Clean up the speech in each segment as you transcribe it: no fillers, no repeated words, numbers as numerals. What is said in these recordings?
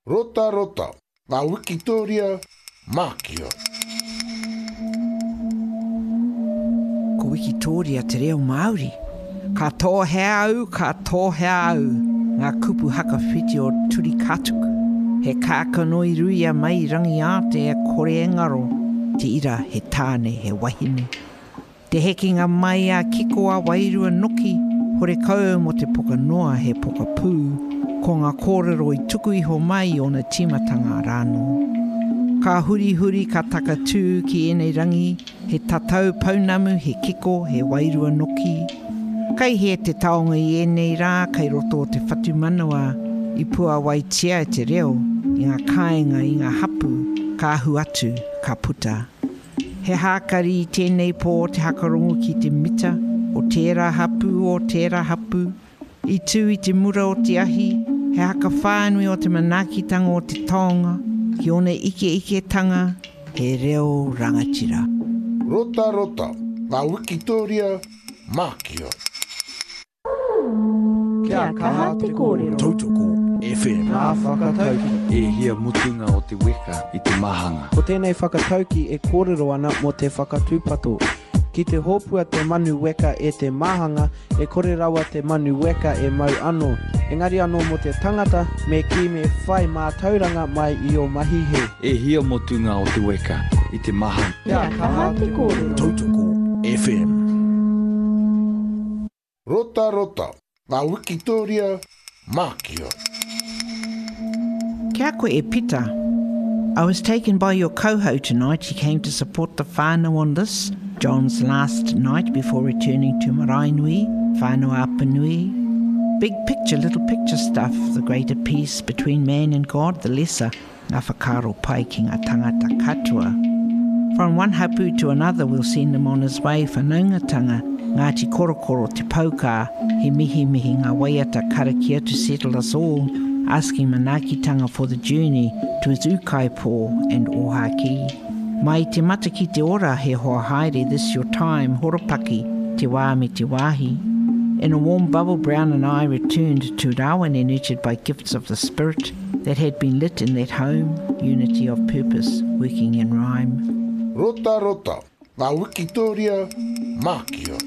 Rota rota, la Wikitoria Makio. Ko Wikitoria te reo Māori. Ka tō hea au, ngā kupu haka whiti o turi katuku. He kākanoi ruia mai rangi ate e kore engaro, te ira he tāne he wahine. Te hekinga mai a kiko a wairua noki, hore kau mo te poka noa he poka pū, ko ngā kōrero i tuku iho mai o na timatanga rāno. Ka huri ka takatū ki enei rangi, he tatau paunamu, he kiko, he wairua noki. Kai he te taonga i enei rā, kai roto o te whatu manawa, i pua wai tia te reo, i ngā kāinga, i ngā hapu, ka hu atu, ka puta. He hākari i tēnei pō te hakarongo ki te mita, o tērā hapu, i tū i te mura o te ahi, he haka whānui o te manakitanga o te taonga, ki one ike tanga, he reo rangatira. Rota rota, la Wikitoria Makio. Kia kaha te kōrero. Tautoko FM. Nā whakatauki. E hia mutunga o te weka i te mahanga. Ko tēnei whakatauki e kōrero ana mo te whakatūpato. Ki te hōpua te manu weka e te mahanga, e kore rawa te manu weka e mau anō. Engari anō mo te tangata, me ki me whai mā tauranga mai i o mahi he. E hia mutunga o te weka i te mahanga. Kia kaha te kōrero. Tautoko FM. Rota rota, la Wikitoria Makio. Kia koe e pita. I was taken by your coho tonight. He came to support the whānau on this, John's last night before returning to Marainui, whānau Apanui. Big picture, little picture stuff, the greater peace between man and God, the lesser, ngā whakaro pai ki ngā tangata katoa. From one hapu to another, we'll send him on his way whanaungatanga, Ngāti korokoro te paukā, he mihi ngā waiata karakia to settle us all, asking manakitanga for the journey to his ukaipo and ohaki. Mai te mata ki te ora he hoa haere, this your time, horopaki, te wā me te wāhi. In a warm bubble, Brown and I returned to Darwin, nurtured by gifts of the spirit that had been lit in that home, unity of purpose, working in rhyme. Rota rota, la Wikitoria Makio.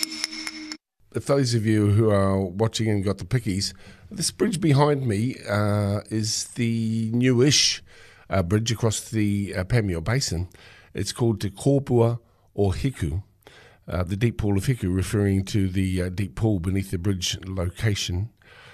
If those of you who are watching and got the pickies, this bridge behind me is the newish bridge across the Pamio Basin. It's called Te Kōpua o Hiku, the deep pool of Hiku, referring to the deep pool beneath the bridge location,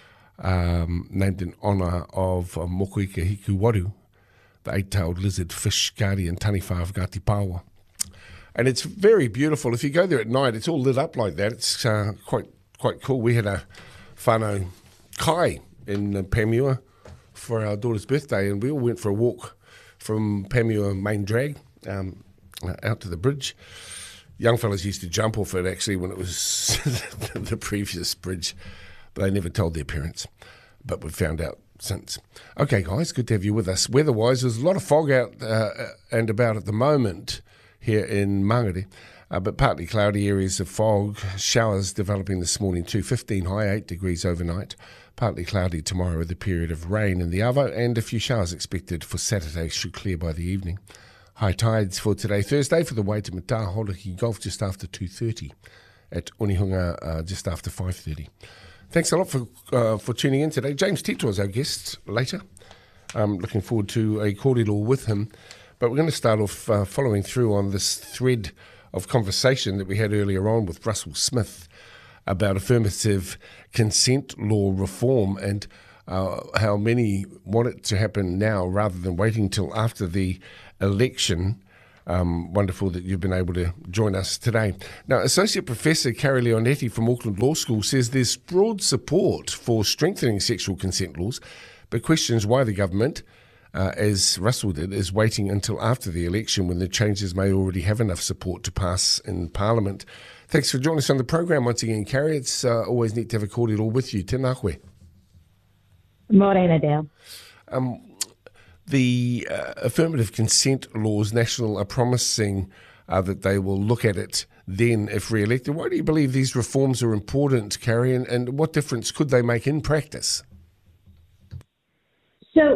named in honour of Mokuika Hiku Waru, the eight-tailed lizard fish guardian taniwha of Ngāti Pāwa. And it's very beautiful. If you go there at night, it's all lit up like that. It's quite cool. We had a whānau kai in Pamua for our daughter's birthday, and we all went for a walk from Pamua main drag out to the bridge. Young fellas used to jump off it actually when it was the previous bridge, but they never told their parents. But we've found out since. Okay, guys, good to have you with us. Weather-wise, there's a lot of fog out and about at the moment here in Mangere, but partly cloudy areas of fog, showers developing this morning too, 15 high, 8 degrees overnight, partly cloudy tomorrow with a period of rain in the Arvo, and a few showers expected for Saturday, should clear by the evening. High tides for today, Thursday, for the way to Mataholiki Golf just after 2:30, at Onehunga just after 5:30. Thanks a lot for tuning in today. James Tito is our guest later. I'm looking forward to a kōrero with him. But we're going to start off following through on this thread of conversation that we had earlier on with Russell Smith about affirmative consent law reform and how many want it to happen now rather than waiting till after the election. Wonderful that you've been able to join us today. Now, Associate Professor Carrie Leonetti from Auckland Law School says there's broad support for strengthening sexual consent laws, but questions why the government, as Russell did, is waiting until after the election when the changes may already have enough support to pass in Parliament. Thanks for joining us on the program once again, Carrie. It's always neat to have a kōrero with you. Tēnā koe. Morena, Dale. The affirmative consent laws, National are promising that they will look at it then if re-elected. Why do you believe these reforms are important, Carrie, and what difference could they make in practice? So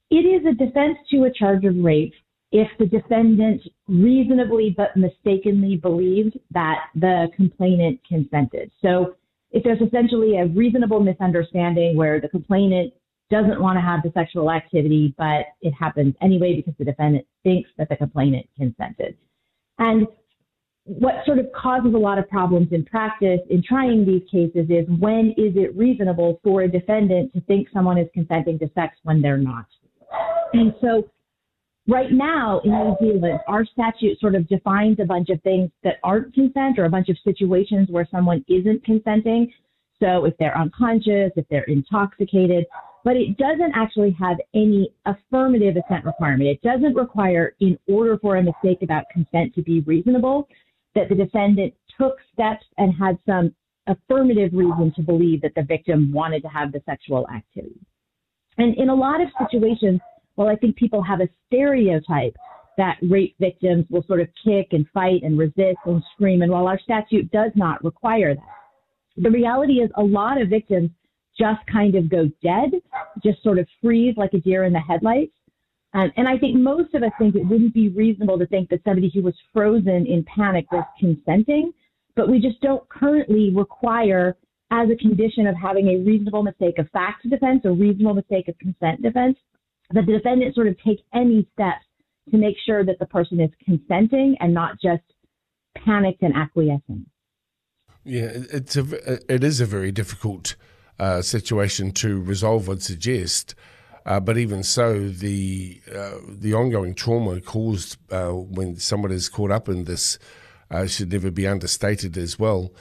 It is a defense to a charge of rape if the defendant reasonably but mistakenly believed that the complainant consented. So if there's essentially a reasonable misunderstanding where the complainant doesn't want to have the sexual activity, but it happens anyway because the defendant thinks that the complainant consented. And what sort of causes a lot of problems in practice in trying these cases is, when is it reasonable for a defendant to think someone is consenting to sex when they're not? And so right now in New Zealand, our statute sort of defines a bunch of things that aren't consent, or a bunch of situations where someone isn't consenting. So if they're unconscious, if they're intoxicated, but it doesn't actually have any affirmative assent requirement. It doesn't require, in order for a mistake about consent to be reasonable, that the defendant took steps and had some affirmative reason to believe that the victim wanted to have the sexual activity. And in a lot of situations, well, I think people have a stereotype that rape victims will sort of kick and fight and resist and scream. And while our statute does not require that, the reality is a lot of victims just kind of go dead, just sort of freeze like a deer in the headlights. And I think most of us think it wouldn't be reasonable to think that somebody who was frozen in panic was consenting, but we just don't currently require, as a condition of having a reasonable mistake of fact defense, a reasonable mistake of consent defense, that the defendant sort of take any steps to make sure that the person is consenting and not just panicked and acquiescing. Yeah, it is a very difficult situation to resolve, I'd suggest. But even so, the ongoing trauma caused when someone is caught up in this should never be understated as well.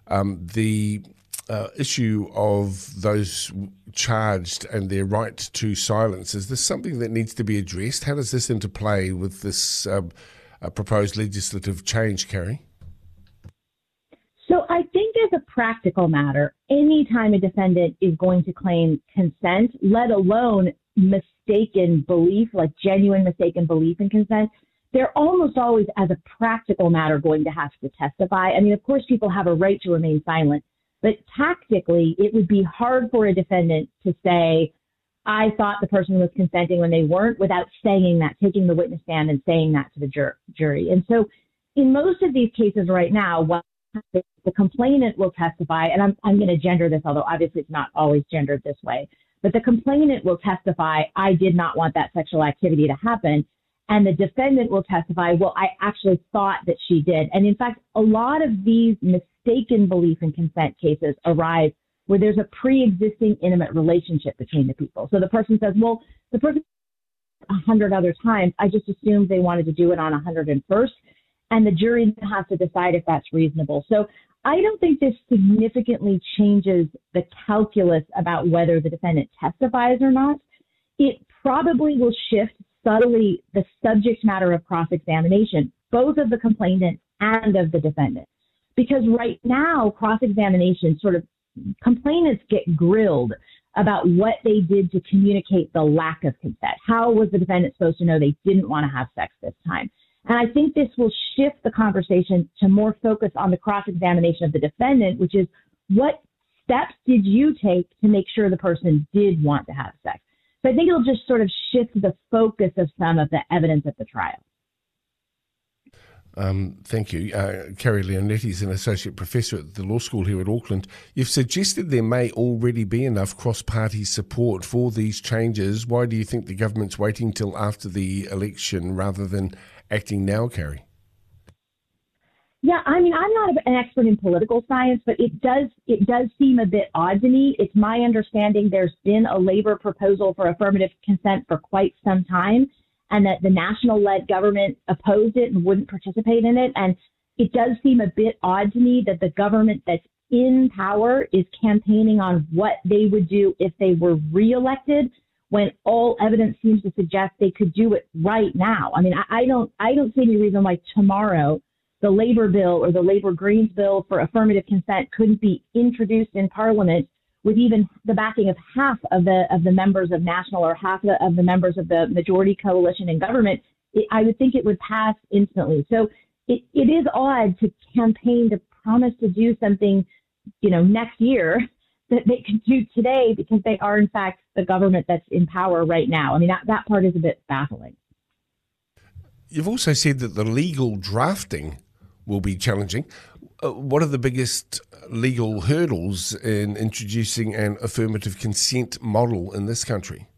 The issue of those charged and their right to silence, is this something that needs to be addressed? How does this interplay with this proposed legislative change, Carrie? So I think as a practical matter, anytime a defendant is going to claim consent, let alone mistaken belief, like genuine mistaken belief in consent, they're almost always, as a practical matter, going to have to testify. I mean, of course, people have a right to remain silent, but tactically, it would be hard for a defendant to say, I thought the person was consenting when they weren't, without saying that, taking the witness stand and saying that to the jury. And so in most of these cases right now, what the complainant will testify, and I'm going to gender this, although obviously it's not always gendered this way, but the complainant will testify, I did not want that sexual activity to happen. And the defendant will testify, well, I actually thought that she did. And in fact, a lot of these mistaken belief in consent cases arise where there's a pre-existing intimate relationship between the people. So the person says, well, the person 100 other times, I just assumed they wanted to do it on 101st. And the jury has to decide if that's reasonable. So I don't think this significantly changes the calculus about whether the defendant testifies or not. It probably will shift subtly the subject matter of cross-examination, both of the complainant and of the defendant. Because right now, cross-examination, sort of complainants get grilled about what they did to communicate the lack of consent. How was the defendant supposed to know they didn't want to have sex this time? And I think this will shift the conversation to more focus on the cross-examination of the defendant, which is, what steps did you take to make sure the person did want to have sex? So I think it'll just sort of shift the focus of some of the evidence at the trial. Thank you. Carrie Leonetti is an associate professor at the law school here at Auckland. You've suggested there may already be enough cross-party support for these changes. Why do you think the government's waiting till after the election rather than acting now, Carrie? Yeah, I mean, I'm not an expert in political science, but it does seem a bit odd to me. It's my understanding there's been a Labor proposal for affirmative consent for quite some time, and that the national-led government opposed it and wouldn't participate in it. And it does seem a bit odd to me that the government that's in power is campaigning on what they would do if they were reelected, when all evidence seems to suggest they could do it right now. I mean, I don't see any reason why tomorrow the Labor bill or the Labor Greens bill for affirmative consent couldn't be introduced in Parliament with even the backing of half of the members of National, or half of the members of the majority coalition in government. I would think it would pass instantly. So it is odd to campaign to promise to do something, next year that they can do today because they are, in fact, the government that's in power right now. I mean, that part is a bit baffling. You've also said that the legal drafting will be challenging. What are the biggest legal hurdles in introducing an affirmative consent model in this country?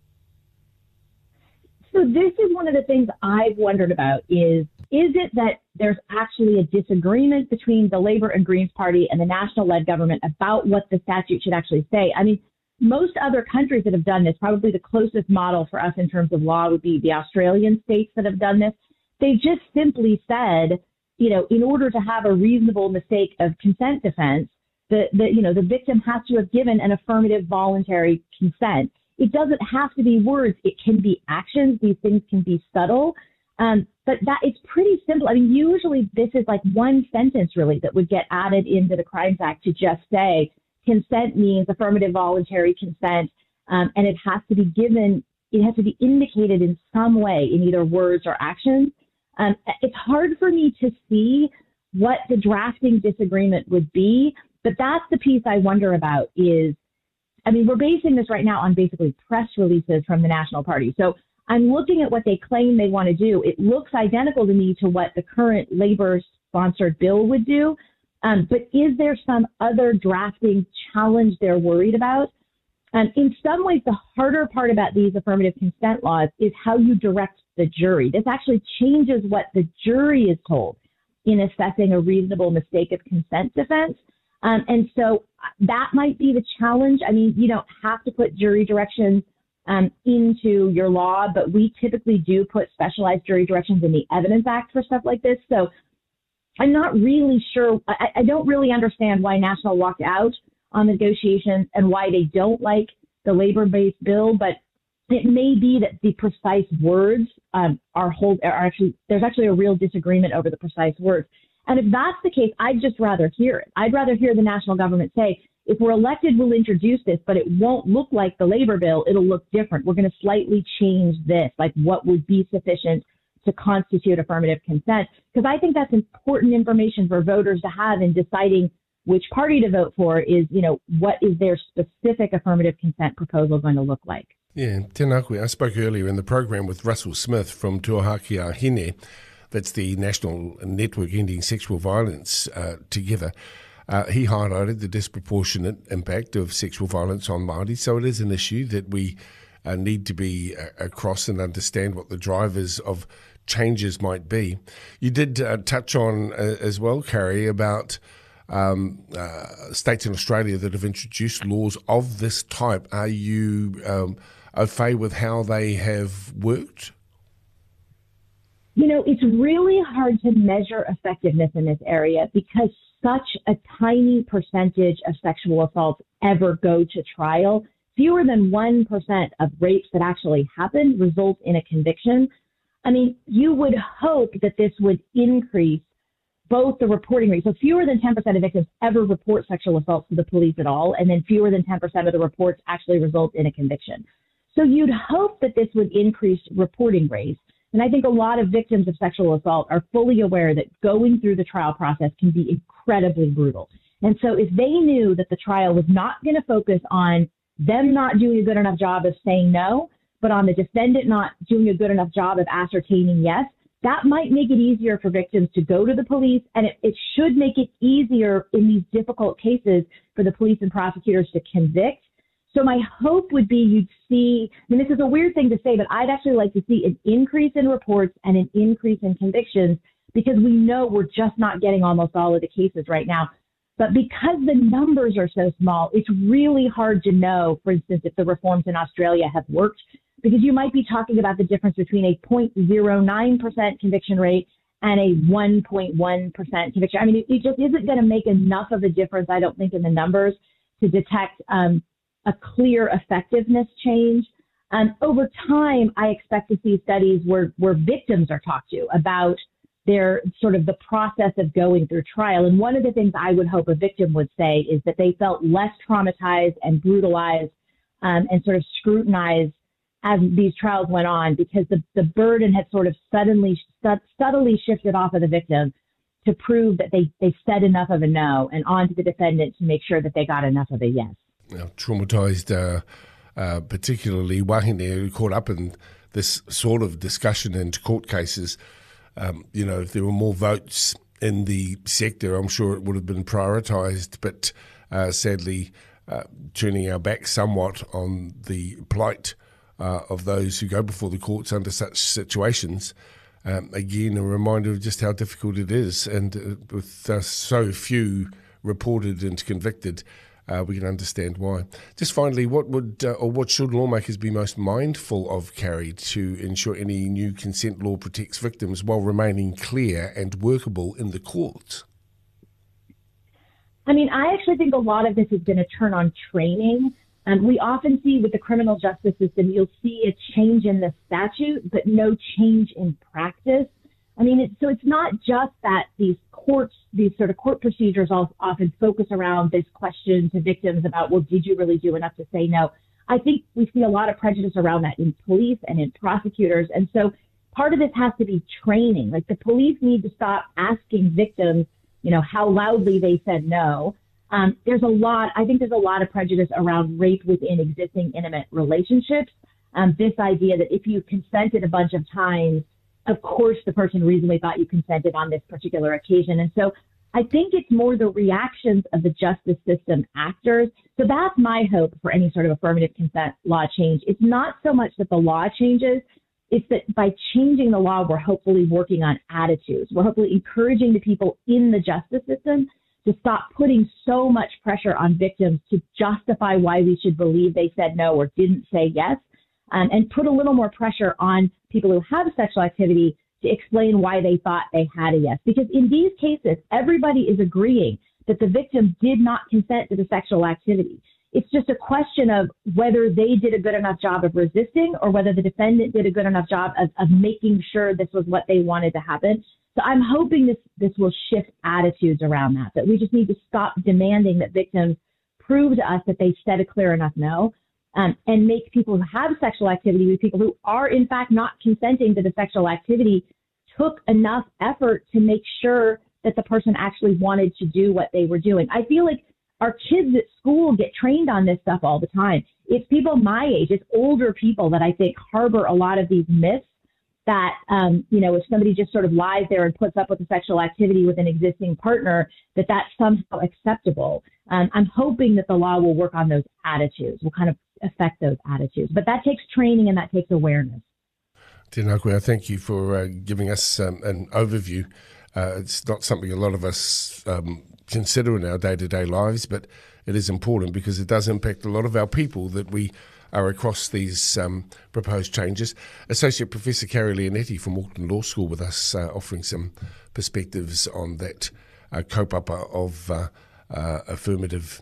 So this is one of the things I've wondered about is it that there's actually a disagreement between the Labour and Greens Party and the national-led government about what the statute should actually say? I mean, most other countries that have done this, probably the closest model for us in terms of law would be the Australian states that have done this. They just simply said, in order to have a reasonable mistake of consent defense, the victim has to have given an affirmative voluntary consent. It doesn't have to be words. It can be actions. These things can be subtle. But it's pretty simple. I mean, usually this is like one sentence really that would get added into the Crimes Act to just say consent means affirmative voluntary consent, and it has to be given. It has to be indicated in some way in either words or actions. It's hard for me to see what the drafting disagreement would be, but that's the piece I wonder about is, I mean, we're basing this right now on basically press releases from the National Party. So I'm looking at what they claim they want to do. It looks identical to me to what the current Labour-sponsored bill would do. But is there some other drafting challenge they're worried about? In some ways, the harder part about these affirmative consent laws is how you direct the jury. This actually changes what the jury is told in assessing a reasonable mistake of consent defense. And so that might be the challenge. I mean, you don't have to put jury directions into your law, but we typically do put specialized jury directions in the Evidence Act for stuff like this. So I'm not really sure. I don't really understand why National walked out on the negotiations and why they don't like the labor-based bill, but it may be that the precise words there's actually a real disagreement over the precise words. And if that's the case, I'd just rather hear it. I'd rather hear the national government say, if we're elected, we'll introduce this, but it won't look like the labor bill. It'll look different. We're going to slightly change this, like what would be sufficient to constitute affirmative consent. Because I think that's important information for voters to have in deciding which party to vote for is, what is their specific affirmative consent proposal going to look like? Yeah, tēnā koe. I spoke earlier in the program with Russell Smith from Tuahakia Hine. That's the National Network Ending Sexual Violence Together. He highlighted the disproportionate impact of sexual violence on Māori, so it is an issue that we need to be across and understand what the drivers of changes might be. You did touch on as well, Carrie, about states in Australia that have introduced laws of this type. Are you au fait with how they have worked? It's really hard to measure effectiveness in this area because such a tiny percentage of sexual assaults ever go to trial. Fewer than 1% of rapes that actually happen result in a conviction. I mean, you would hope that this would increase both the reporting rate. So fewer than 10% of victims ever report sexual assaults to the police at all, and then fewer than 10% of the reports actually result in a conviction. So you'd hope that this would increase reporting rates. And I think a lot of victims of sexual assault are fully aware that going through the trial process can be incredibly brutal. And so if they knew that the trial was not going to focus on them not doing a good enough job of saying no, but on the defendant not doing a good enough job of ascertaining yes, that might make it easier for victims to go to the police, and it should make it easier in these difficult cases for the police and prosecutors to convict. So my hope would be you'd see, this is a weird thing to say, but I'd actually like to see an increase in reports and an increase in convictions because we know we're just not getting almost all of the cases right now. But because the numbers are so small, it's really hard to know, for instance, if the reforms in Australia have worked, because you might be talking about the difference between a 0.09% conviction rate and a 1.1% conviction. I mean, it just isn't going to make enough of a difference, I don't think, in the numbers to detect a clear effectiveness change. Over time, I expect to see studies where victims are talked to about their sort of the process of going through trial. And one of the things I would hope a victim would say is that they felt less traumatized and brutalized and sort of scrutinized as these trials went on because the burden had sort of subtly shifted off of the victim to prove that they said enough of a no and on to the defendant to make sure that they got enough of a yes. traumatised, particularly wahine who caught up in this sort of discussion in court cases. If there were more votes in the sector, I'm sure it would have been prioritised, but sadly turning our back somewhat on the plight of those who go before the courts under such situations. Again, a reminder of just how difficult it is, and with so few reported and convicted, we can understand why. Just finally, what should lawmakers be most mindful of, Carrie, to ensure any new consent law protects victims while remaining clear and workable in the courts? I mean, I actually think a lot of this is going to turn on training. We often see with the criminal justice system, you'll see a change in the statute, but no change in practice. I mean, it's not just that these sort of court procedures often focus around this question to victims about, well, did you really do enough to say no? I think we see a lot of prejudice around that in police and in prosecutors. And so part of this has to be training. Like, the police need to stop asking victims, how loudly they said no. I think there's a lot of prejudice around rape within existing intimate relationships. This idea that if you consented a bunch of times, of course, the person reasonably thought you consented on this particular occasion. And so I think it's more the reactions of the justice system actors. So that's my hope for any sort of affirmative consent law change. It's not so much that the law changes. It's that by changing the law, we're hopefully working on attitudes. We're hopefully encouraging the people in the justice system to stop putting so much pressure on victims to justify why we should believe they said no or didn't say yes, and put a little more pressure on people who have sexual activity to explain why they thought they had a yes. Because in these cases, everybody is agreeing that the victim did not consent to the sexual activity. It's just a question of whether they did a good enough job of resisting or whether the defendant did a good enough job of making sure this was what they wanted to happen. So I'm hoping this will shift attitudes around that we just need to stop demanding that victims prove to us that they said a clear enough no, and make people who have sexual activity with people who are in fact not consenting to the sexual activity took enough effort to make sure that the person actually wanted to do what they were doing. I feel like our kids at school get trained on this stuff all the time. It's people my age, it's older people that I think harbor a lot of these myths that, if somebody just sort of lies there and puts up with the sexual activity with an existing partner, that's somehow acceptable. I'm hoping that the law will work on those attitudes, will kind of affect those attitudes. But that takes training and that takes awareness. Tēnā koe, thank you for giving us an overview. It's not something a lot of us consider in our day-to-day lives, but it is important because it does impact a lot of our people that we are across these proposed changes. Associate Professor Carrie Leonetti from Auckland Law School with us, offering some perspectives on that kaupapa of affirmative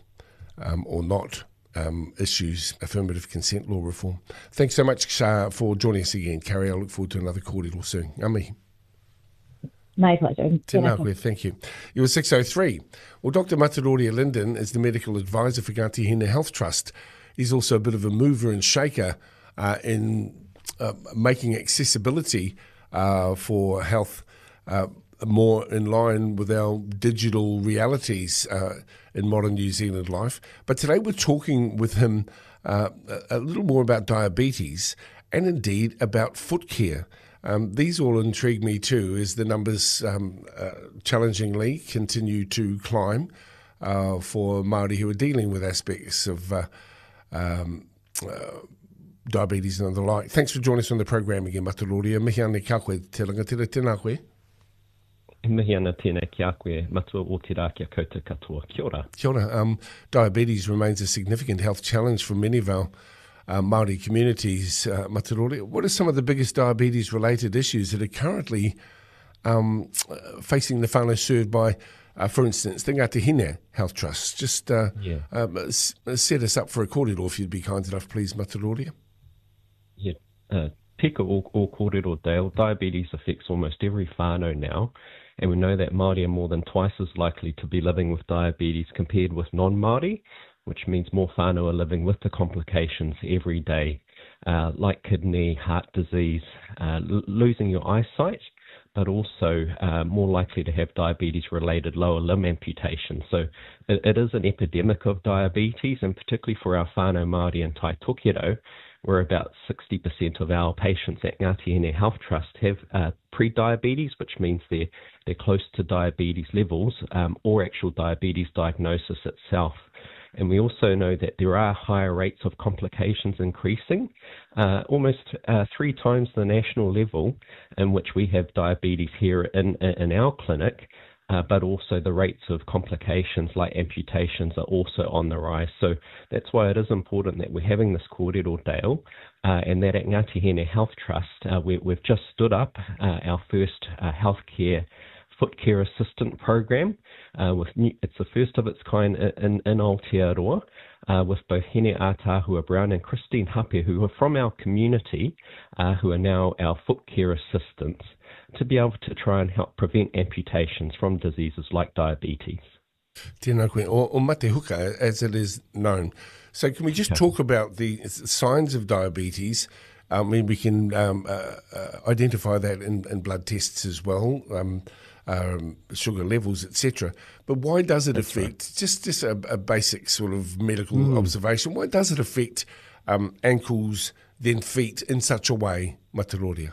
or not issues, affirmative consent law reform. Thanks so much for joining us again, Carrie. I look forward to another kōrero soon. Amihi. My pleasure. Tēnā koe, thank you. You were 603. Well, Dr. Mataroria Linden is the medical advisor for Ngāti Hine Health Trust. He's also a bit of a mover and shaker in making accessibility for health more in line with our digital realities in modern New Zealand life. But today we're talking with him a little more about diabetes and indeed about foot care. These all intrigue me too, as the numbers challengingly continue to climb for Māori who are dealing with aspects of diabetes and the like. Thanks for joining us on the program again, Mataroria. Mihi ane kia koe, te rangatira, tēnā koe. Mihi ana tēnei kia koe, matua o te rā kia koutou katoa. Kia ora. Kia ora. Diabetes remains a significant health challenge for many of our Māori communities, Mataroria. What are some of the biggest diabetes-related issues that are currently facing the whānau served by, for instance, the Ngāti Hine Health Trust? Just set us up for a kōrero, if you'd be kind enough, please, Mataroria. Yeah, tika o kōrero, Dale. Diabetes affects almost every whānau now, and we know that Māori are more than twice as likely to be living with diabetes compared with non-Māori, which means more whānau are living with the complications every day, like kidney, heart disease, losing your eyesight, but also more likely to have diabetes-related lower limb amputation. So it is an epidemic of diabetes, and particularly for our whānau Māori and Tai Tokerau, where about 60% of our patients at Ngāti Hine Health Trust have pre-diabetes, which means they're close to diabetes levels, or actual diabetes diagnosis itself. And we also know that there are higher rates of complications increasing, almost 3 times the national level in which we have diabetes here in our clinic, but also the rates of complications like amputations are also on the rise. So that's why it is important that we're having this kōrero Dale, and that at Ngāti Hine Health Trust, we've just stood up our first healthcare foot care assistant program. It's the first of its kind in Aotearoa, with both Hene Ātāhua Brown and Christine Hape, who are from our community, who are now our foot care assistants, to be able to try and help prevent amputations from diseases like diabetes. Tēnā koe, o mate huka, as it is known. So can we just talk about the signs of diabetes? I mean, we can identify that in blood tests as well, sugar levels, etc. But why does it affect, just a basic sort of medical observation, why does it affect ankles, then feet in such a way, Mataroria?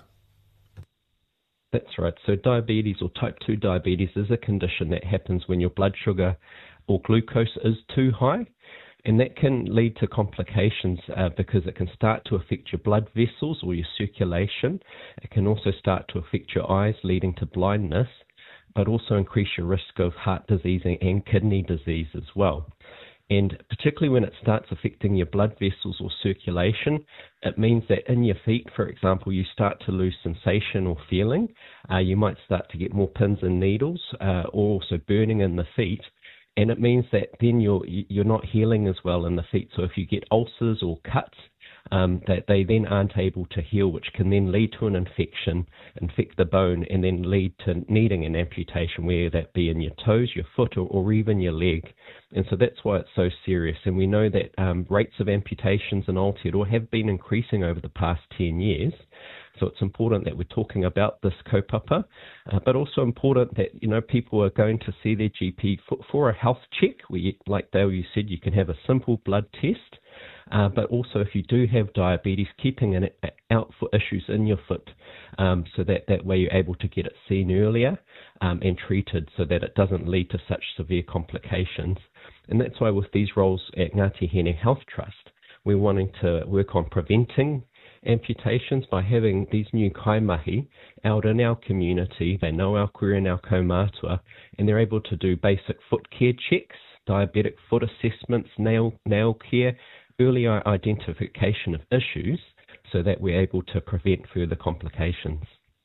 That's right. So diabetes, or type 2 diabetes, is a condition that happens when your blood sugar or glucose is too high. And that can lead to complications because it can start to affect your blood vessels or your circulation. It can also start to affect your eyes, leading to blindness, but also increase your risk of heart disease and kidney disease as well. And particularly when it starts affecting your blood vessels or circulation, it means that in your feet, for example, you start to lose sensation or feeling. You might start to get more pins and needles, or also burning in the feet. And it means that then you're not healing as well in the feet. So if you get ulcers or cuts, that they then aren't able to heal, which can then lead to an infection, infect the bone, and then lead to needing an amputation, whether that be in your toes, your foot, or even your leg. And so that's why it's so serious. And we know that rates of amputations in Aotearoa have been increasing over the past 10 years. So it's important that we're talking about this kaupapa, but also important that, people are going to see their GP for a health check. Like Dale, you said, you can have a simple blood test, but also if you do have diabetes, keeping an out for issues in your foot, so that way you're able to get it seen earlier and treated so that it doesn't lead to such severe complications. And that's why with these roles at Ngāti Hine Health Trust, we're wanting to work on preventing amputations by having these new kaimahi out in our community. They know our kura and our kaumātua, and they're able to do basic foot care checks, diabetic foot assessments, nail care, early identification of issues, so that we're able to prevent further complications.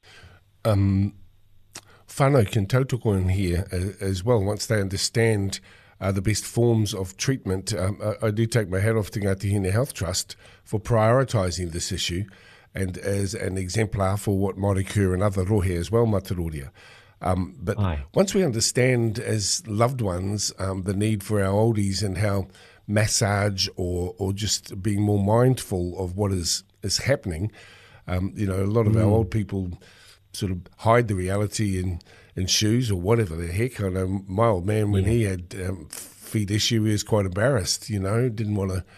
Whānau can tautoko in here as well, once they understand the best forms of treatment. I do take my hat off to Ngāti Hine Health Trust for prioritising this issue, and as an exemplar for what might occur in other rohe as well, Mataroria. But once we understand as loved ones the need for our oldies and how massage or just being more mindful of what is happening, a lot of our old people sort of hide the reality in shoes or whatever the heck. I know my old man, when he had feet issue, he was quite embarrassed, didn't want to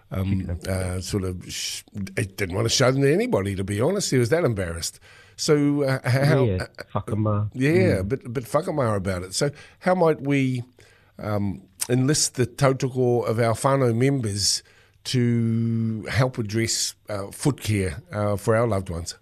didn't want to show them to anybody, to be honest. He was that embarrassed. So whakamā. But whakamā about it. So how might we enlist the tautoko of our whānau members to help address foot care for our loved ones?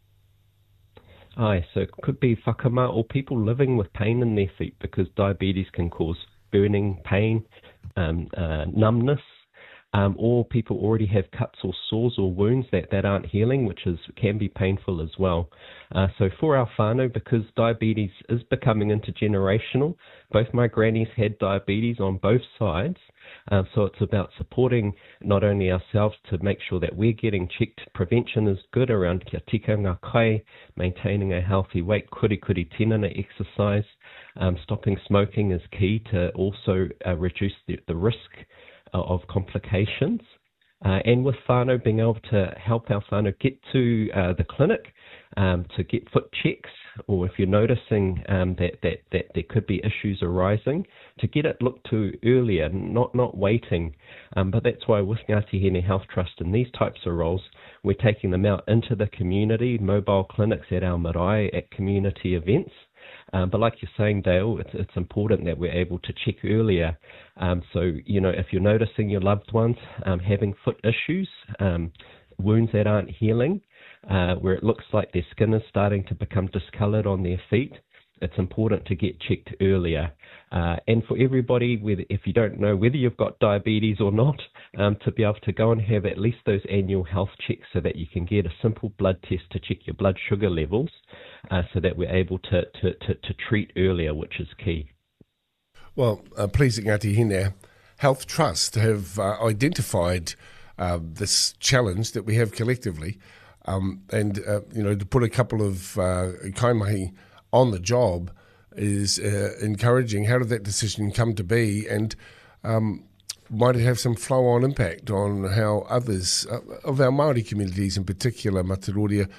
So it could be whakamā, or people living with pain in their feet, because diabetes can cause burning, pain, numbness, or people already have cuts or sores or wounds that aren't healing, which can be painful as well. So for our whānau, because diabetes is becoming intergenerational, both my grannies had diabetes on both sides. So it's about supporting not only ourselves to make sure that we're getting checked. Prevention is good around kia tika ngā kai, maintaining a healthy weight, kuri tinana exercise. Stopping smoking is key to also reduce the risk of complications. And with whānau, being able to help our whānau get to the clinic to get foot checks, or if you're noticing that there could be issues arising, to get it looked to earlier, not waiting. But that's why with Ngāti Hine Health Trust in these types of roles, we're taking them out into the community, mobile clinics at our marae, at community events. But like you're saying, Dale, it's important that we're able to check earlier. So, if you're noticing your loved ones having foot issues, wounds that aren't healing, where it looks like their skin is starting to become discoloured on their feet, it's important to get checked earlier. And for everybody, if you don't know whether you've got diabetes or not, to be able to go and have at least those annual health checks so that you can get a simple blood test to check your blood sugar levels, so that we're able to treat earlier, which is key. Well, please, Ngāti Hine Health Trust have identified this challenge that we have collectively, and to put a couple of kaimahi on the job is encouraging. How did that decision come to be, and might it have some flow-on impact on how others of our Māori communities in particular, Mataroria,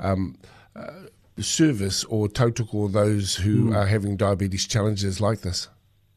service or tautoko those who are having diabetes challenges like this?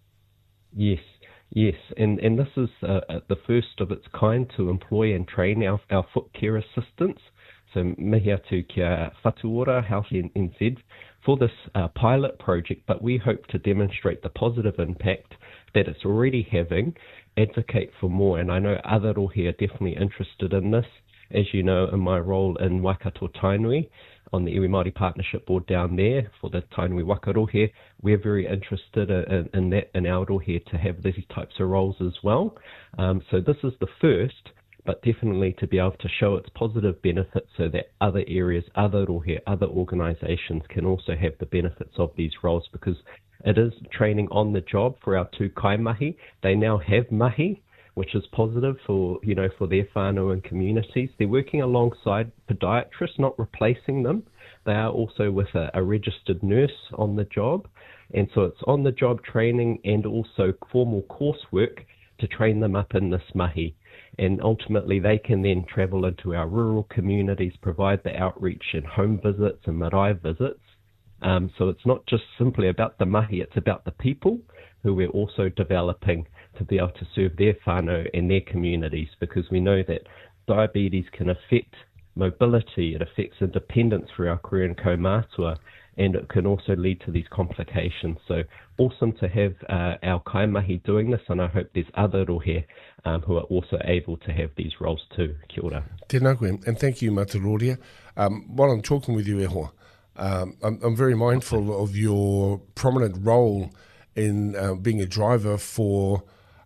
Yes, and this is the first of its kind to employ and train our foot care assistants. So mihi atu kia Whatuora Health NZ for this pilot project, but we hope to demonstrate the positive impact that it's already having, advocate for more, and I know Awarohe are definitely interested in this. As you know, in my role in Waikato Tainui, on the Iwi Māori Partnership Board down there for the Tainui Wakarohe, we're very interested in that in Awarohe to have these types of roles as well. So this is the first, but definitely to be able to show its positive benefits so that other areas, other organisations can also have the benefits of these roles, because it is training on the job for our two kaimahi. They now have mahi, which is positive for their whānau and communities. They're working alongside podiatrists, not replacing them. They are also with a registered nurse on the job. And so it's on-the-job training and also formal coursework to train them up in this mahi. And ultimately they can then travel into our rural communities, provide the outreach and home visits and marae visits. So it's not just simply about the mahi, it's about the people who we're also developing to be able to serve their whānau and their communities, because we know that diabetes can affect mobility, it affects independence for our career and kaumātua, and it can also lead to these complications. So awesome to have our kaimahi doing this, and I hope there's Awarohe who are also able to have these roles too. Kia ora. Tēnā koe, and thank you, Mataroria. While I'm talking with you, Eho, I'm very mindful of your prominent role in being a driver for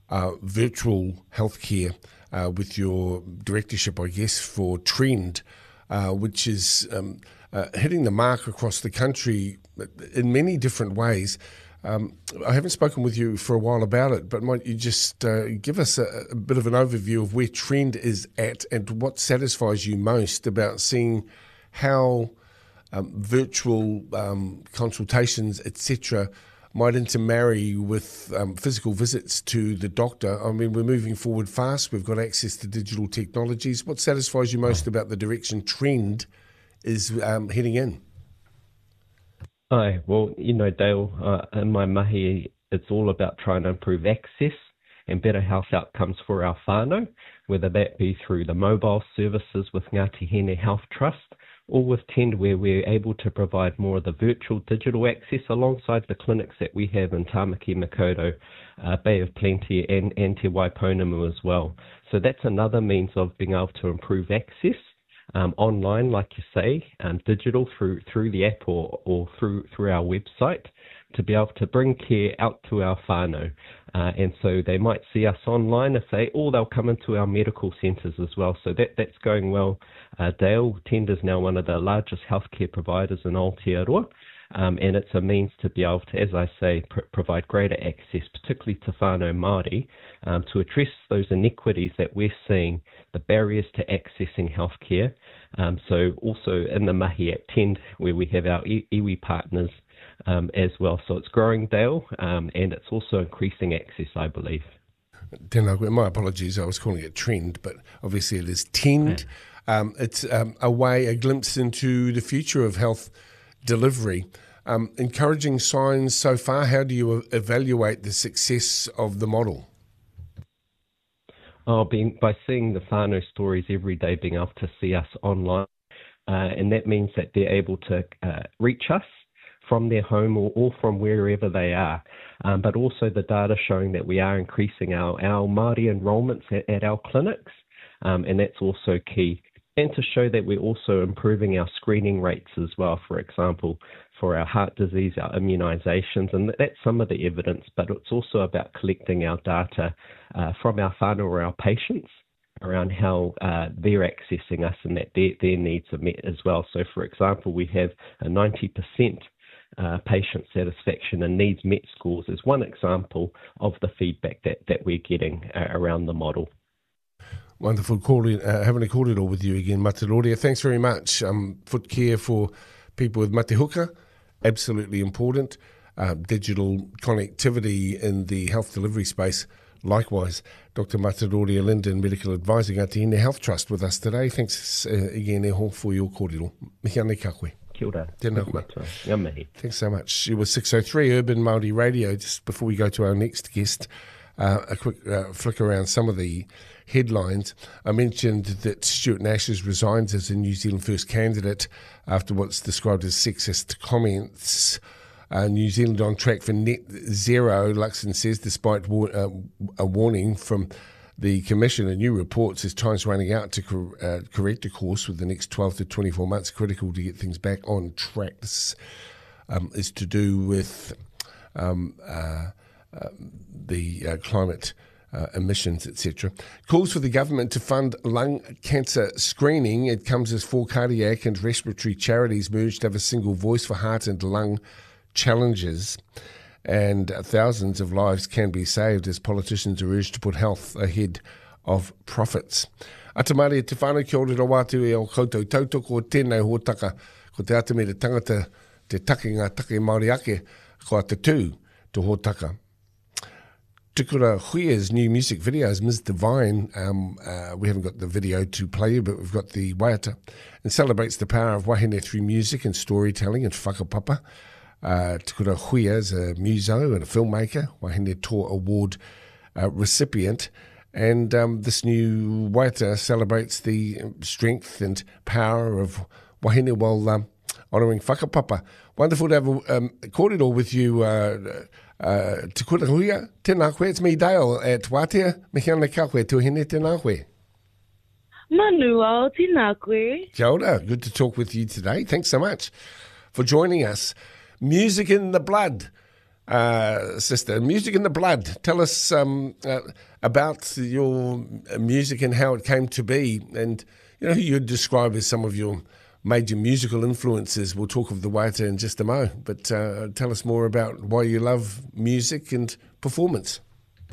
virtual healthcare with your directorship, I guess, for Trend, which is hitting the mark across the country in many different ways. I haven't spoken with you for a while about it, but might you just give us a bit of an overview of where Trend is at and what satisfies you most about seeing how virtual consultations, etc., might intermarry with physical visits to the doctor? I mean, we're moving forward fast. We've got access to digital technologies. What satisfies you most about the direction Trend is heading in? Well, Dale, in my mahi, it's all about trying to improve access and better health outcomes for our whānau, whether that be through the mobile services with Ngāti Hine Health Trust, or with Tend, where we're able to provide more of the virtual digital access alongside the clinics that we have in Tāmaki, Makaurau, Bay of Plenty and Te Waiponamu as well. So that's another means of being able to improve access online, like you say, digital through the app or through our website, to be able to bring care out to our whānau. And so they might see us online or they'll come into our medical centres as well. So that's going well. Dale, Tend is now one of the largest healthcare providers in Aotearoa, and it's a means to be able to, as I say, provide greater access, particularly to whānau Māori, to address those inequities that we're seeing, the barriers to accessing healthcare. So also in the mahi at Tend, where we have our iwi partners, as well. So it's growing, Dale, and it's also increasing access, I believe. Tēnā koe. My apologies, I was calling it Trend, but obviously it is Tend. It's a glimpse into the future of health delivery. Encouraging signs so far. How do you evaluate the success of the model? By seeing the whānau stories every day, being able to see us online. And that means that they're able to reach us from their home or from wherever they are. But also the data showing that we are increasing our Māori enrolments at our clinics. And that's also key. And to show that we're also improving our screening rates as well, for example, for our heart disease, our immunisations, and that's some of the evidence, but it's also about collecting our data from our whānau or our patients around how they're accessing us and that their needs are met as well. So, for example, we have a 90% patient satisfaction and needs met scores as one example of the feedback that we're getting around the model. Wonderful having a kōrero with you again, Mataroria. Thanks very much. Foot care for people with mate-huka, absolutely important. Digital connectivity in the health delivery space, likewise. Dr. Mataroria Linden, Medical Advising at the Health Trust with us today. Thanks again, Eho, for your kōrero. Mihi ane ka koe. Kia ora. Tēnā koe. Ngā mihi. Thanks so much. It was 6:03 Urban Māori Radio. Just before we go to our next guest, a quick flick around some of the headlines. I mentioned that Stuart Nash has resigned as a New Zealand First candidate after what's described as sexist comments. New Zealand on track for net zero, Luxon says, despite a warning from the Commission. A new report says time's running out to correct a course with the next 12 to 24 months, critical to get things back on track. This is to do with the climate emissions, etc. Calls for the government to fund lung cancer screening. It comes as 4 cardiac and respiratory charities merge to have a single voice for heart and lung challenges, and thousands of lives can be saved as politicians are urged to put health ahead of profits. Atamari te whānau kia ora wātu e o koutou tautoko o tēnei hōtaka ko te ata me te tangata te take ngā take Māori ake ko te tū te hōtaka. Tukura Huia's new music videos, Ms. Divine, we haven't got the video to play you, but we've got the waiata, and celebrates the power of wahine through music and storytelling and whakapapa. Tukura Huia is a muso and a filmmaker, Wahine Tour Award recipient, and this new waiata celebrates the strength and power of wahine while honouring whakapapa. Wonderful to have a kōrero with you, Tukura Huia. Tēnā koe, it's me Dale at Wātea. Mihi ana ka koe, tuhine tēnā koe. Manuel, tēnā koe. Kia ora, good to talk with you today. Thanks so much for joining us. Music in the blood, sister. Music in the blood. Tell us about your music and how it came to be, and who you'd describe as some of your major musical influences. We'll talk of the waiata in just a mo, but tell us more about why you love music and performance.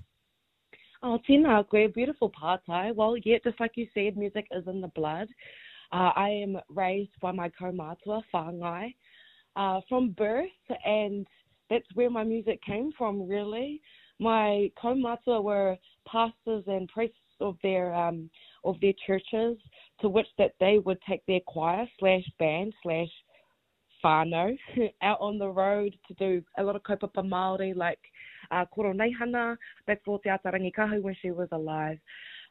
Oh, tēnā koe, beautiful pātai. Well, yeah, just like you said, music is in the blood. I am raised by my kaumātua, whāngai, from birth, and that's where my music came from, really. My kaumātua were pastors and priests of their churches, to which that they would take their choir / band / whānau out on the road to do a lot of kaupapa Māori, like Koro Neihana, back for Te Ata Rangikahu when she was alive,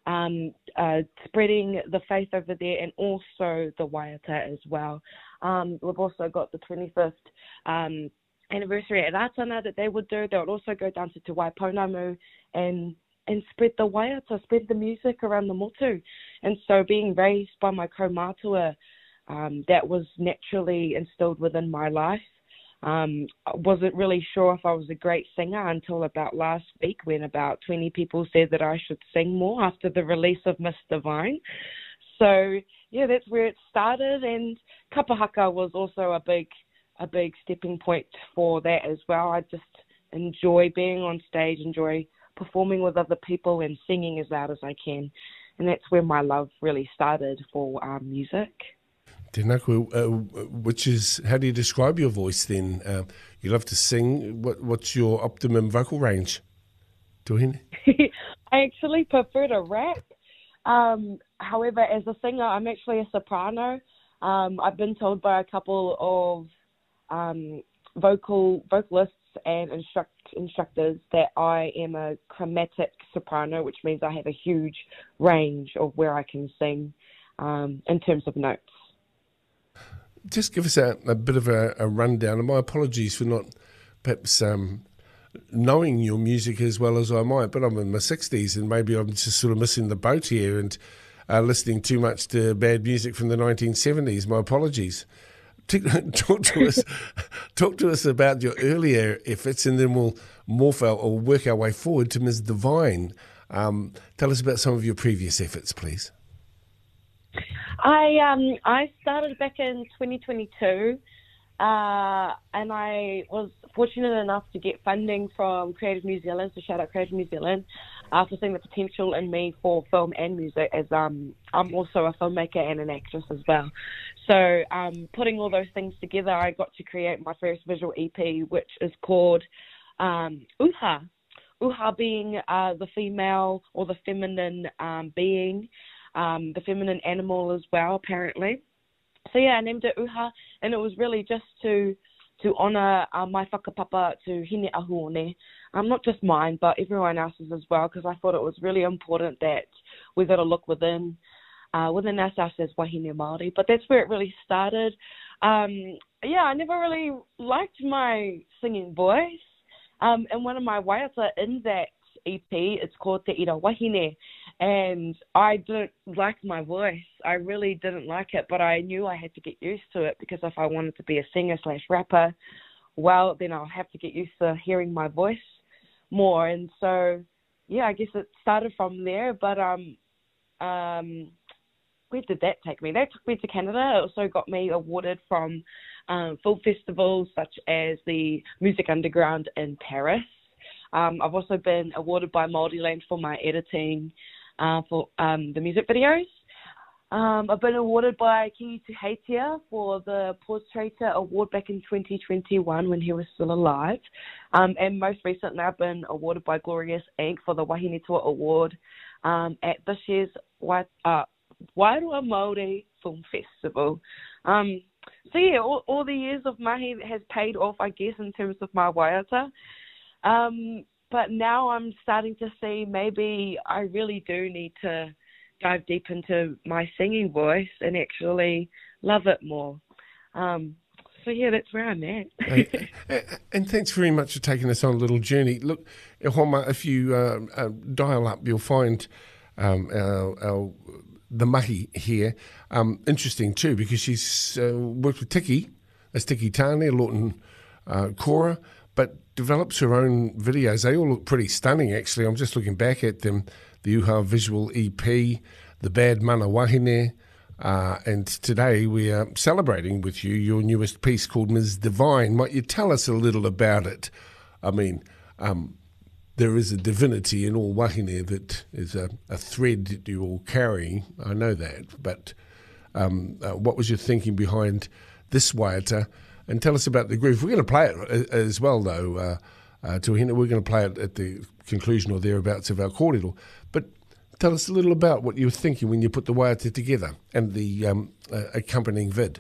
spreading the faith over there, and also the waiata as well. We've also got the 25th anniversary at Atana that they would do. They would also go down to Te Waipounamu and spread the waiata, spread the music around the motu. And so being raised by my kaumātua, that was naturally instilled within my life. I wasn't really sure if I was a great singer until about last week, when about 20 people said that I should sing more after the release of Miss Divine. So yeah, that's where it started, and kapahaka was also a big stepping point for that as well. I just enjoy being on stage, enjoy performing with other people and singing as loud as I can, and that's where my love really started for music. Tēnā koe, which is, how do you describe your voice then? You love to sing. What's your optimum vocal range? Tuhine? I actually prefer to rap. However, as a singer, I'm actually a soprano. I've been told by a couple of vocalists and instructors that I am a chromatic soprano, which means I have a huge range of where I can sing in terms of notes. Just give us a bit of a rundown, and my apologies for not perhaps knowing your music as well as I might, but I'm in my 60s and maybe I'm just sort of missing the boat here and listening too much to bad music from the 1970s. My apologies. Talk to us about your earlier efforts, and then we'll morph out or work our way forward to Ms. Divine. Tell us about some of your previous efforts, please. I started back in 2022, and I was fortunate enough to get funding from Creative New Zealand, so shout out Creative New Zealand, for seeing the potential in me for film and music, as I'm also a filmmaker and an actress as well. So putting all those things together, I got to create my first visual EP, which is called Uha. Uha being the female or the feminine being, the feminine animal as well, apparently. So yeah, I named it Uha, and it was really just to honour my whakapapa to Hine Ahuone. Not just mine, but everyone else's as well, because I thought it was really important that we got to look within ourselves as wahine Māori. But that's where it really started. Yeah, I never really liked my singing voice. And one of my waiata in that EP, it's called Te Ira Wahine, and I didn't like my voice. I really didn't like it, but I knew I had to get used to it, because if I wanted to be a singer/rapper, well, then I'll have to get used to hearing my voice more. And so, yeah, I guess it started from there. But where did that take me? That took me to Canada. It also got me awarded from film festivals such as the Music Underground in Paris. I've also been awarded by Māoriland for my editing for the music videos. I've been awarded by Kingi Tuheitia for the Portraitor Award back in 2021 when he was still alive. And most recently, I've been awarded by Glorious Inc. for the Wahine Tour Award at this year's Wairua Māori Film Festival. So yeah, all the years of mahi has paid off, I guess, in terms of my waiata. But now I'm starting to see maybe I really do need to dive deep into my singing voice and actually love it more. So yeah, that's where I'm at. And thanks very much for taking us on a little journey. Look, Homa, if you dial up, you'll find the mahi here interesting too, because she's worked with Tiki, that's Tiki Tane, Lawton Cora, but develops her own videos. They all look pretty stunning, actually. I'm just looking back at them. The Uha Visual EP, the Bad Mana Wahine, and today we are celebrating with you your newest piece called Ms. Divine. Might you tell us a little about it? I mean, there is a divinity in all wahine that is a thread that you're all carrying. I know that, but what was your thinking behind this waiata? And tell us about the groove. We're going to play it as well, though, Tuhina. We're going to play it at the conclusion or thereabouts of our kōrero. But tell us a little about what you were thinking when you put the waiata together and the accompanying vid.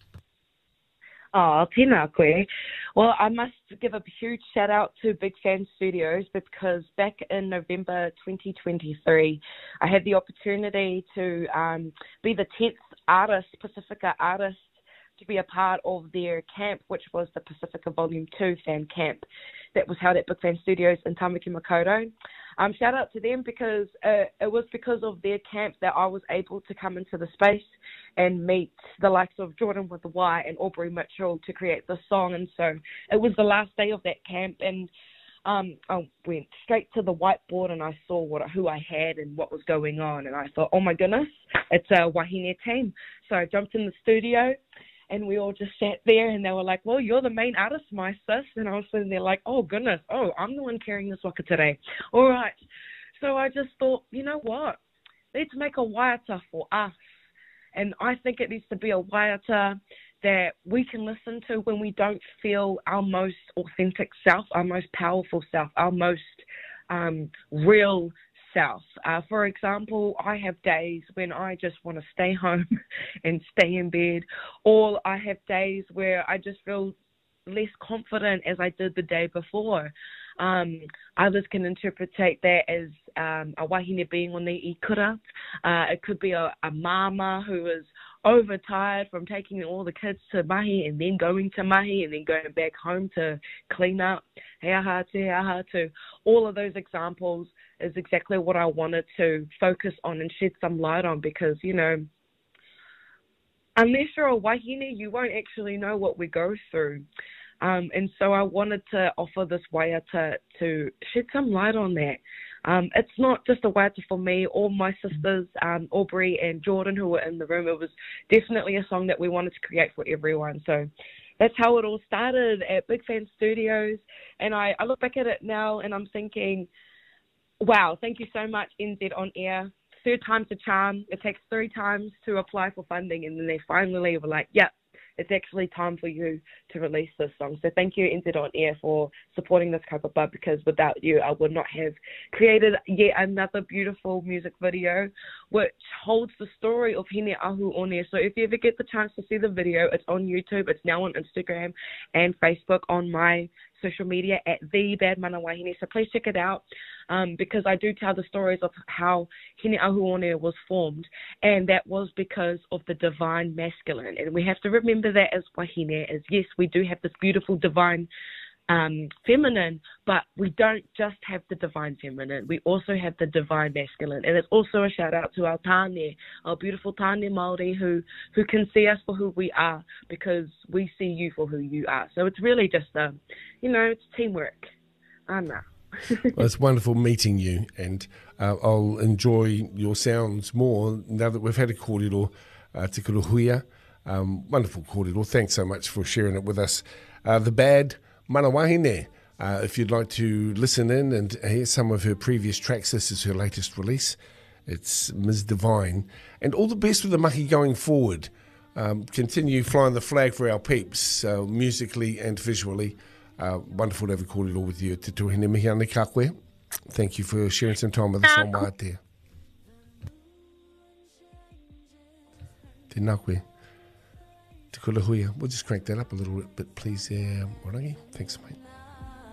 Oh, tēnā koe. Well, I must give a huge shout out to Big Fan Studios, because back in November 2023, I had the opportunity to be the 10th artist, Pacifica artist, to be a part of their camp, which was the Pacifica Volume 2 fan camp that was held at Big Fan Studios in Tamaki Makaurau. Shout out to them, because it was because of their camp that I was able to come into the space and meet the likes of Jordan with the Y and Aubrey Mitchell to create this song. And so it was the last day of that camp, and I went straight to the whiteboard and I saw who I had and what was going on, and I thought, oh my goodness, it's a wahine team. So I jumped in the studio, and we all just sat there, and they were like, well, you're the main artist, my sis. And I was sitting there like, oh, goodness. Oh, I'm the one carrying this waka today. All right. So I just thought, you know what? Let's make a waiata for us. And I think it needs to be a waiata that we can listen to when we don't feel our most authentic self, our most powerful self, our most real itself. For example, I have days when I just want to stay home and stay in bed, or I have days where I just feel less confident as I did the day before. Others can interpret that as a wahine being on the ikura. It could be a mama who is overtired from taking all the kids to mahi and then going to mahi and then going back home to clean up. He aha tu. All of those examples is exactly what I wanted to focus on and shed some light on, because, you know, unless you're a wahine, you won't actually know what we go through. And so I wanted to offer this waiata to shed some light on that. It's not just a waiata for me or my sisters, Aubrey and Jordan, who were in the room. It was definitely a song that we wanted to create for everyone. So that's how it all started at Big Fan Studios. And I look back at it now and I'm thinking, wow, thank you so much, NZ On Air. Third time's a charm. It takes 3 times to apply for funding, and then they finally were like, yep, it's actually time for you to release this song. So thank you, NZ On Air, for supporting this kaupapa, because without you, I would not have created yet another beautiful music video which holds the story of Hine Ahu One. So if you ever get the chance to see the video, it's on YouTube. It's now on Instagram and Facebook on my social media at The Bad Mana Wahine. So please check it out, because I do tell the stories of how Hine Ahu One was formed, and that was because of the divine masculine. And we have to remember that as wahine, as yes, we do have this beautiful divine feminine, but we don't just have the divine feminine. We also have the divine masculine. And it's also a shout out to our tāne, our beautiful tāne Māori who can see us for who we are, because we see you for who you are. So it's really just it's teamwork. Anna. Well, it's wonderful meeting you, and I'll enjoy your sounds more now that we've had a kōrero, Te Kuruhuia. Wonderful kōrero. Thanks so much for sharing it with us. The Bad Mana Wahine. If you'd like to listen in and hear some of her previous tracks, this is her latest release. It's Ms. Divine. And all the best with the mahi going forward. Continue flying the flag for our peeps, musically and visually. Wonderful to have a kōrero with you. Te tuhine mihi ane ka koe. Thank you for sharing some time with us on Wātea. Tēnā koe. Te Kuruhuia. We'll just crank that up a little bit, please, Morangi. Thanks, mate.